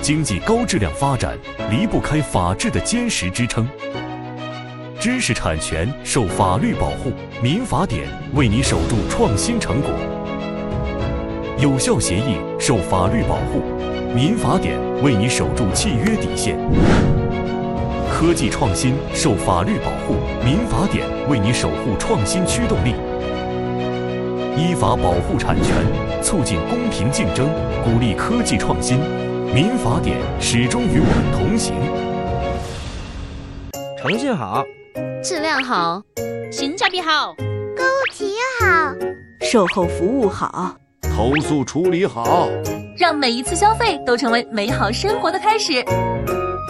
经济高质量发展离不开法治的坚实支撑。知识产权受法律保护，民法典为你守住创新成果。有效协议受法律保护，民法典为你守住契约底线。科技创新受法律保护，民法典为你守护创新驱动力。依法保护产权，促进公平竞争，鼓励科技创新，民法典始终与我们同行。 诚信好， 质量好， 性价比好， 购物体验好， 售后服务好， 投诉处理好， 让每一次消费都成为美好生活的开始。